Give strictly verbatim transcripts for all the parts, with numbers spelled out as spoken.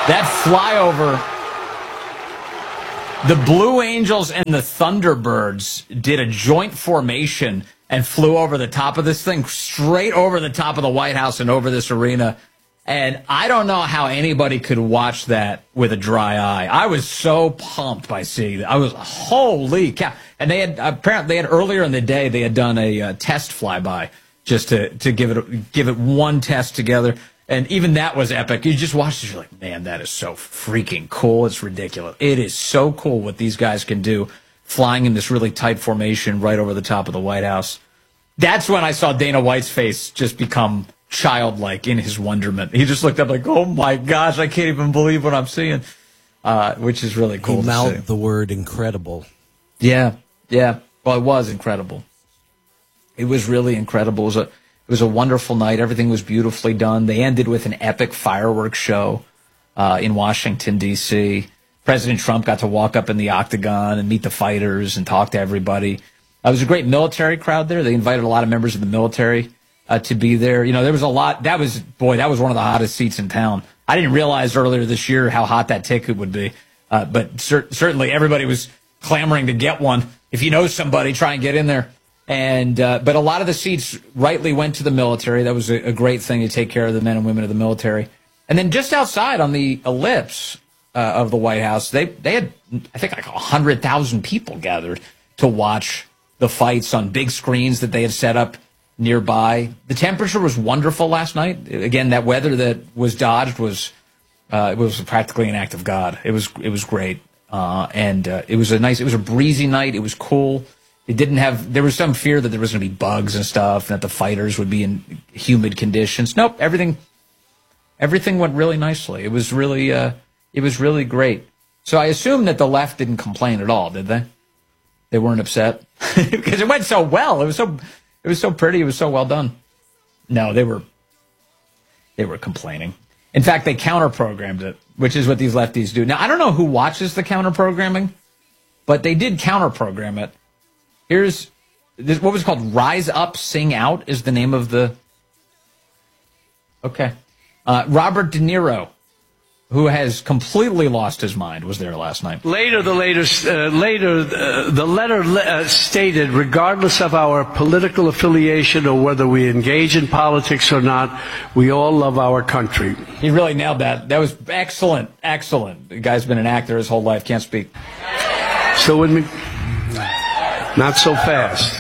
That flyover, the Blue Angels and the Thunderbirds did a joint formation and flew over the top of this thing, straight over the top of the White House and over this arena. And I don't know how anybody could watch that with a dry eye. I was so pumped by seeing that. I was, holy cow. And they had, apparently, they had earlier in the day, they had done a uh, test flyby just to, to give it, give it one test together. And even that was epic. You just watch it, you're like, man, that is so freaking cool. It's ridiculous. It is so cool what these guys can do, flying in this really tight formation right over the top of the White House. That's when I saw Dana White's face just become childlike in his wonderment. He just looked up like, oh my gosh, I can't even believe what I'm seeing, uh, which is really cool. He to mouthed see. the word incredible. Yeah, yeah. Well, it was incredible. It was really incredible. It was a, it was a wonderful night. Everything was beautifully done. They ended with an epic fireworks show uh, in Washington, D C President Trump got to walk up in the octagon and meet the fighters and talk to everybody. Uh, it was a great military crowd there. They invited a lot of members of the military Uh, to be there. You know, there was a lot. That was, boy, that was one of the hottest seats in town. I didn't realize earlier this year how hot that ticket would be. Uh, but cer- certainly everybody was clamoring to get one. If you know somebody, try and get in there. And, uh, but a lot of the seats rightly went to the military. That was a, a great thing to take care of the men and women of the military. And then just outside on the ellipse uh, of the White House, they, they had, I think, like one hundred thousand people gathered to watch the fights on big screens that they had set up nearby. The temperature was wonderful last night. Again, that weather that was dodged was uh, it was practically an act of God. It was it was great, uh, and uh, it was a nice. It was a breezy night. It was cool. It didn't have. There was some fear that there was going to be bugs and stuff, and that the fighters would be in humid conditions. Nope, everything everything went really nicely. It was really uh, it was really great. So I assume that the left didn't complain at all, did they? They weren't upset because it went so well. It was so. It was so pretty. It was so well done. No, they were they were complaining. In fact, they counter-programmed it, which is what these lefties do. Now, I don't know who watches the counter-programming, but they did counter-program it. Here's this, what was it called? Rise Up, Sing Out is the name of the... Okay. Uh, Robert De Niro, who has completely lost his mind, was there last night. Later, the later, uh, later, uh, the letter uh, stated, regardless of our political affiliation or whether we engage in politics or not, we all love our country. He really nailed that. That was excellent, excellent. The guy's been an actor his whole life, can't speak. So when we, not so fast.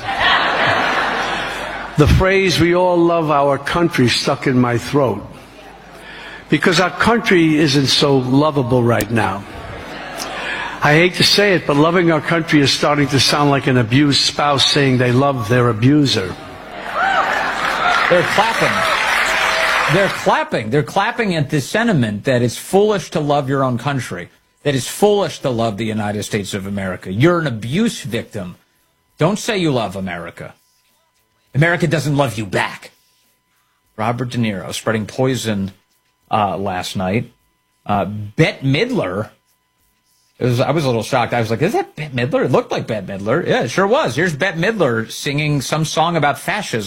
The phrase, we all love our country, stuck in my throat. Because our country isn't so lovable right now. I hate to say it, but loving our country is starting to sound like an abused spouse saying they love their abuser. They're clapping. They're clapping. They're clapping at this sentiment that it's foolish to love your own country, that it's foolish to love the United States of America. You're an abuse victim. Don't say you love America. America doesn't love you back. Robert De Niro spreading poison Uh, last night. Uh, Bette Midler, it was, I was a little shocked. I was like, is that Bette Midler? It looked like Bette Midler. Yeah, it sure was. Here's Bette Midler singing some song about fascism.